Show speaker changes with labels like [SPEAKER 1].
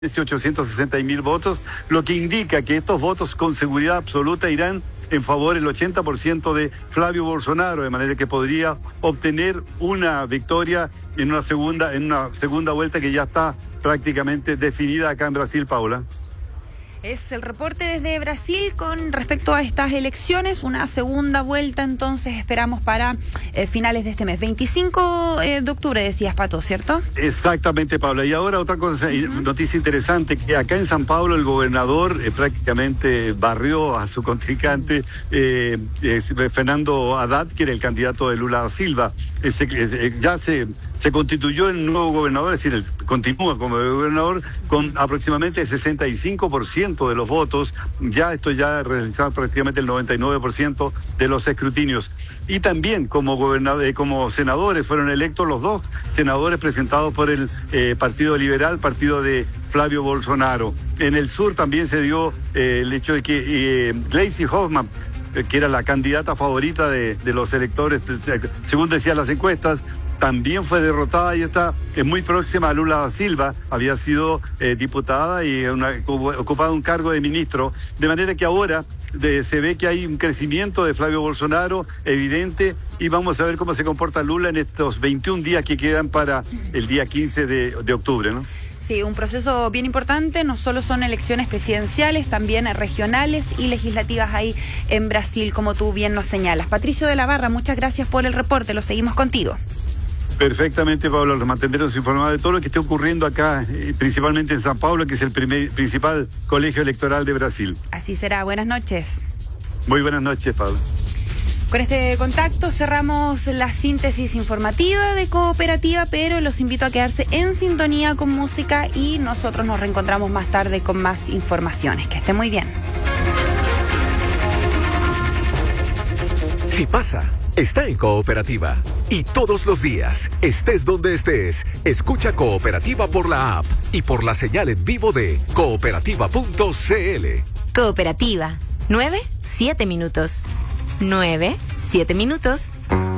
[SPEAKER 1] 860.000 votos, lo que indica que estos votos con seguridad absoluta irán en favor del 80% de Flavio Bolsonaro, de manera que podría obtener una victoria en una segunda vuelta que ya está prácticamente definida acá en Brasil, Paula.
[SPEAKER 2] Es el reporte desde Brasil con respecto a estas elecciones. Una segunda vuelta, entonces, esperamos para finales de este mes. 25 de octubre, decías, Pato, ¿cierto?
[SPEAKER 1] Exactamente, Paula. Y ahora otra cosa, noticia interesante, que acá en San Paulo el gobernador prácticamente barrió a su contrincante Fernando Haddad, que era el candidato de Lula da Silva. Ya se constituyó el nuevo gobernador, es decir, continúa como gobernador con aproximadamente el 65% de los votos. Esto ya realizado prácticamente el 99% de los escrutinios. Y también como senadores fueron electos los dos senadores presentados por el Partido Liberal, partido de Flavio Bolsonaro. En el sur también se dio el hecho de que Gleisi Hoffmann, que era la candidata favorita de los electores, según decían las encuestas, también fue derrotada y está muy próxima a Lula da Silva. Había sido diputada y ocupado un cargo de ministro, de manera que ahora se ve que hay un crecimiento de Flavio Bolsonaro evidente, y vamos a ver cómo se comporta Lula en estos 21 días que quedan para el día 15 de octubre, ¿no?
[SPEAKER 2] Sí, un proceso bien importante. No solo son elecciones presidenciales, también regionales y legislativas ahí en Brasil, como tú bien nos señalas. Patricio de la Barra, muchas gracias por el reporte. Lo seguimos contigo.
[SPEAKER 1] Perfectamente, Pablo. Nos mantendremos informados de todo lo que esté ocurriendo acá, principalmente en San Pablo, que es el principal colegio electoral de Brasil.
[SPEAKER 2] Así será. Buenas noches.
[SPEAKER 1] Muy buenas noches, Pablo.
[SPEAKER 2] Con este contacto cerramos la síntesis informativa de Cooperativa, pero los invito a quedarse en sintonía con música y nosotros nos reencontramos más tarde con más informaciones. Que esté muy bien.
[SPEAKER 3] Si pasa, está en Cooperativa. Y todos los días, estés donde estés, escucha Cooperativa por la app y por la señal en vivo de cooperativa.cl.
[SPEAKER 4] Cooperativa. 9, 7 minutos. 9, 7 minutos.